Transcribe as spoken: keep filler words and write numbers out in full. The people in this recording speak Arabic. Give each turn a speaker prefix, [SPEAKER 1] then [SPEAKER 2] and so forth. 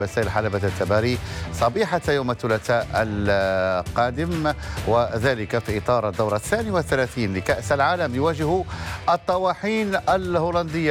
[SPEAKER 1] وسائل حلبة التباري صبيحة يوم الثلاثاء القادم، وذلك في إطار الدورة الثانية والثلاثين لكأس العالم يواجه الطواحين الهولندية.